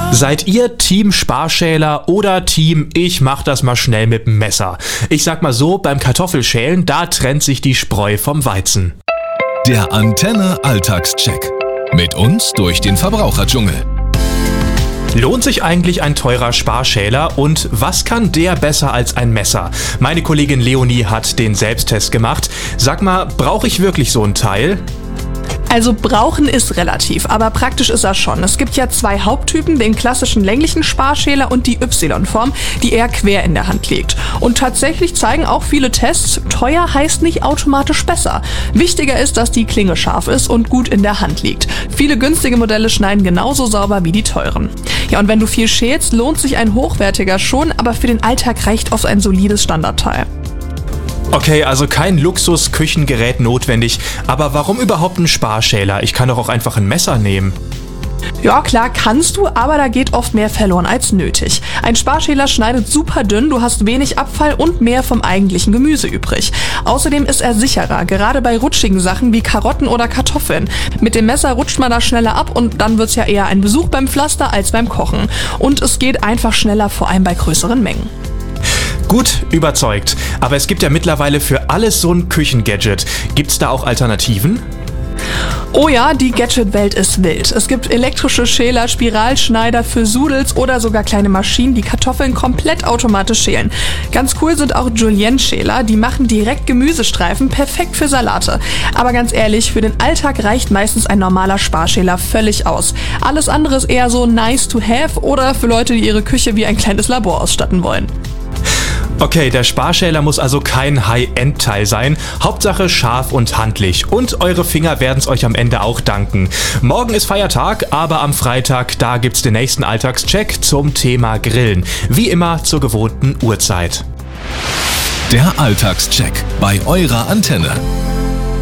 Seid ihr Team Sparschäler oder Team ich mach das mal schnell mit dem Messer? Ich sag mal so, beim Kartoffelschälen, da trennt sich die Spreu vom Weizen. Der Antenne Alltagscheck. Mit uns durch den Verbraucherdschungel. Lohnt sich eigentlich ein teurer Sparschäler und was kann der besser als ein Messer? Meine Kollegin Leonie hat den Selbsttest gemacht. Sag mal, brauche ich wirklich so ein Teil? Also brauchen ist relativ, aber praktisch ist er schon. Es gibt ja zwei Haupttypen, den klassischen länglichen Sparschäler und die Y-Form, die eher quer in der Hand liegt. Und tatsächlich zeigen auch viele Tests, teuer heißt nicht automatisch besser. Wichtiger ist, dass die Klinge scharf ist und gut in der Hand liegt. Viele günstige Modelle schneiden genauso sauber wie die teuren. Ja, und wenn du viel schälst, lohnt sich ein hochwertiger schon, aber für den Alltag reicht oft ein solides Standardteil. Okay, also kein Luxus-Küchengerät notwendig, aber warum überhaupt ein Sparschäler? Ich kann doch auch einfach ein Messer nehmen. Ja, klar kannst du, aber da geht oft mehr verloren als nötig. Ein Sparschäler schneidet super dünn, du hast wenig Abfall und mehr vom eigentlichen Gemüse übrig. Außerdem ist er sicherer, gerade bei rutschigen Sachen wie Karotten oder Kartoffeln. Mit dem Messer rutscht man da schneller ab und dann wird's ja eher ein Besuch beim Pflaster als beim Kochen. Und es geht einfach schneller, vor allem bei größeren Mengen. Gut, überzeugt. Aber es gibt ja mittlerweile für alles so ein Küchengadget. Gibt's da auch Alternativen? Oh ja, die Gadget-Welt ist wild. Es gibt elektrische Schäler, Spiralschneider für Sudels oder sogar kleine Maschinen, die Kartoffeln komplett automatisch schälen. Ganz cool sind auch Julienne-Schäler, die machen direkt Gemüsestreifen, perfekt für Salate. Aber ganz ehrlich, für den Alltag reicht meistens ein normaler Sparschäler völlig aus. Alles andere ist eher so nice to have oder für Leute, die ihre Küche wie ein kleines Labor ausstatten wollen. Okay, der Sparschäler muss also kein High-End-Teil sein. Hauptsache scharf und handlich. Und eure Finger werden's euch am Ende auch danken. Morgen ist Feiertag, aber am Freitag, da gibt's den nächsten Alltagscheck zum Thema Grillen. Wie immer zur gewohnten Uhrzeit. Der Alltagscheck bei eurer Antenne.